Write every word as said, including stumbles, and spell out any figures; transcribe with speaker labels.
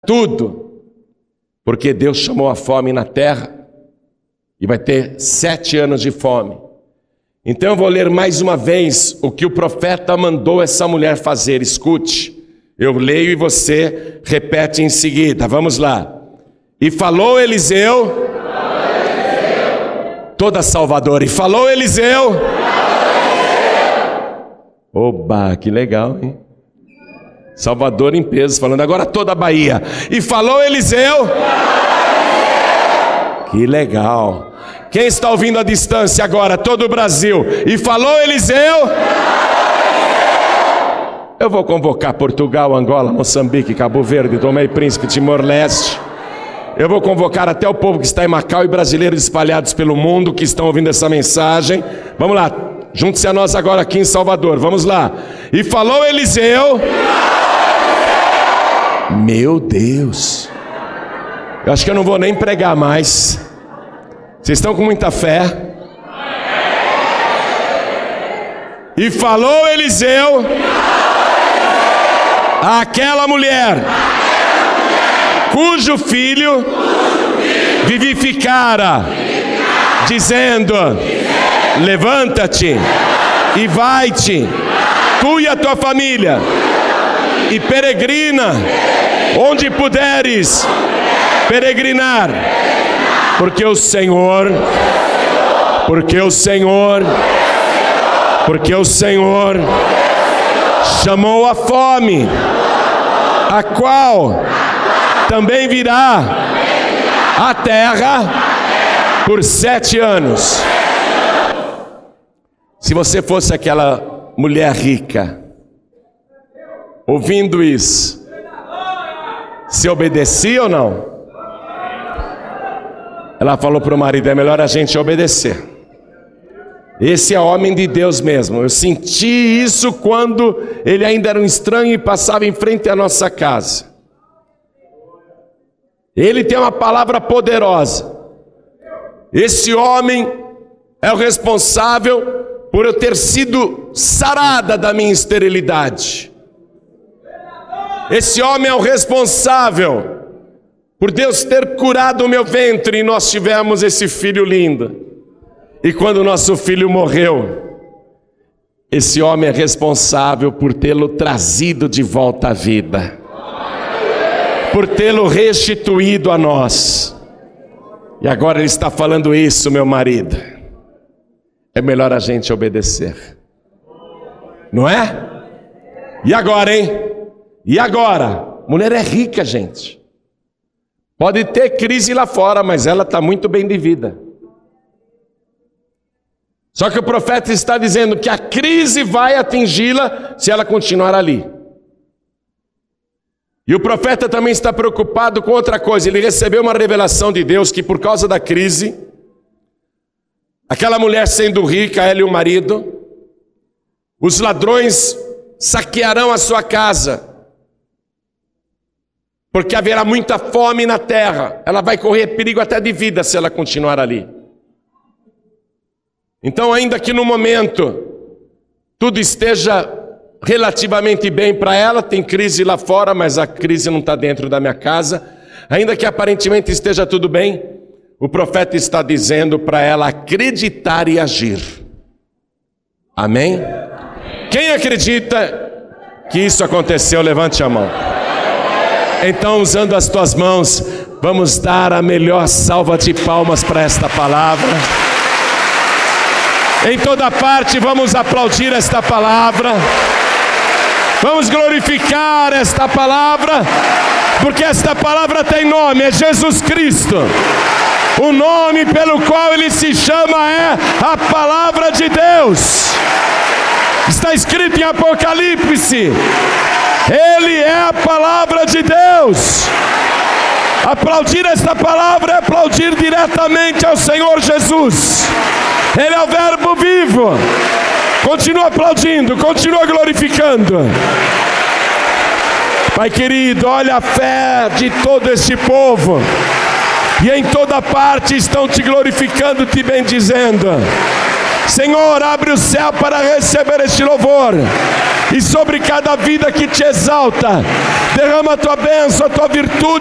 Speaker 1: tudo, porque Deus chamou a fome na terra e vai ter sete anos de fome. Então eu vou ler mais uma vez o que o profeta mandou essa mulher fazer. Escute, eu leio e você repete em seguida. Vamos lá. E falou Eliseu, falou Eliseu. Toda Salvador, e falou Eliseu, falou Eliseu. Oba, que legal, hein? Salvador em peso, falando agora toda a Bahia. E falou Eliseu, falou Eliseu. Que legal. Quem está ouvindo à distância agora? Todo o Brasil. E falou Eliseu, falou Eliseu. Eu vou convocar Portugal, Angola, Moçambique, Cabo Verde, Tomé e Príncipe, Timor-Leste. Eu vou convocar até o povo que está em Macau e brasileiros espalhados pelo mundo que estão ouvindo essa mensagem. Vamos lá, junte-se a nós agora aqui em Salvador. Vamos lá. E falou Eliseu. Meu Deus. Eu acho que eu não vou nem pregar mais. Vocês estão com muita fé? E falou Eliseu àquela mulher cujo filho vivificara, dizendo: levanta-te e vai-te, tu e a tua família, e peregrina onde puderes peregrinar, porque o Senhor, porque o Senhor, porque o Senhor chamou a fome, a qual também virá a terra por sete anos. Se você fosse aquela mulher rica, ouvindo isso, se obedecia ou não? Ela falou para o marido: é melhor a gente obedecer. Esse é homem de Deus mesmo. Eu senti isso quando ele ainda era um estranho e passava em frente à nossa casa. Ele tem uma palavra poderosa. Esse homem é o responsável por eu ter sido sarada da minha esterilidade. Esse homem é o responsável por Deus ter curado o meu ventre e nós tivemos esse filho lindo. E quando o nosso filho morreu, esse homem é responsável por tê-lo trazido de volta à vida, por tê-lo restituído a nós. E agora ele está falando isso, meu marido. É melhor a gente obedecer, não é? E agora, hein? E agora? Mulher é rica, gente. Pode ter crise lá fora, mas ela está muito bem de vida. Só que o profeta está dizendo que a crise vai atingi-la se ela continuar ali. E o profeta também está preocupado com outra coisa. Ele recebeu uma revelação de Deus que por causa da crise, aquela mulher sendo rica, ela e o marido, os ladrões saquearão a sua casa, porque haverá muita fome na terra. Ela vai correr perigo até de vida se ela continuar ali. Então, ainda que no momento tudo esteja relativamente bem para ela, tem crise lá fora, mas a crise não está dentro da minha casa, ainda que aparentemente esteja tudo bem, o profeta está dizendo para ela acreditar e agir. Amém? Quem acredita que isso aconteceu, levante a mão. Então, usando as tuas mãos, vamos dar a melhor salva de palmas para esta palavra. Em toda parte vamos aplaudir esta palavra, vamos glorificar esta palavra, porque esta palavra tem nome, é Jesus Cristo. O nome pelo qual ele se chama é a palavra de Deus. Está escrito em Apocalipse, ele é a palavra de Deus. Aplaudir esta palavra é aplaudir diretamente ao Senhor Jesus. Ele é o verbo vivo. Continua aplaudindo, continua glorificando. Pai querido, olha a fé de todo este povo, e em toda parte estão te glorificando, te bendizendo. Senhor, abre o céu para receber este louvor, e sobre cada vida que te exalta, derrama a tua bênção, a tua virtude.